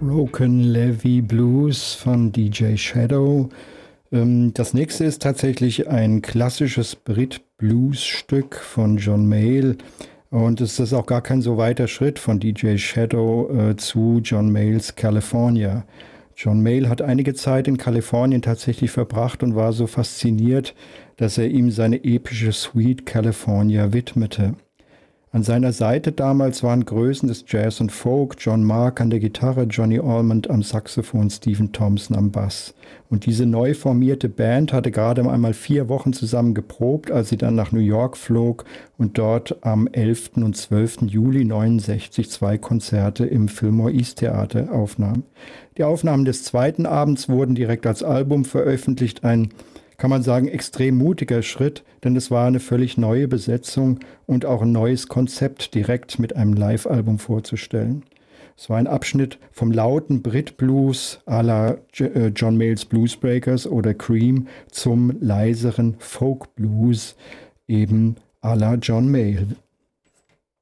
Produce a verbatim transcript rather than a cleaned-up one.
Broken Levee Blues von D J Shadow. Das nächste ist tatsächlich ein klassisches Brit-Blues-Stück von John Mayall. Und es ist auch gar kein so weiter Schritt von D J Shadow äh, zu John Mayalls California. John Mayall hat einige Zeit in Kalifornien tatsächlich verbracht und war so fasziniert, dass er ihm seine epische Suite California widmete. An seiner Seite damals waren Größen des Jazz und Folk, John Mark an der Gitarre, Johnny Almond am Saxophon, Stephen Thompson am Bass. Und diese neu formierte Band hatte gerade einmal vier Wochen zusammen geprobt, als sie dann nach New York flog und dort am elften und zwölften Juli neunundsechzig zwei Konzerte im Fillmore East Theater aufnahm. Die Aufnahmen des zweiten Abends wurden direkt als Album veröffentlicht, ein, kann man sagen, extrem mutiger Schritt, denn es war eine völlig neue Besetzung und auch ein neues Konzept direkt mit einem Live-Album vorzustellen. Es war ein Abschnitt vom lauten Brit-Blues à la John Mayall's Bluesbreakers oder Cream zum leiseren Folk-Blues eben à la John Mayall.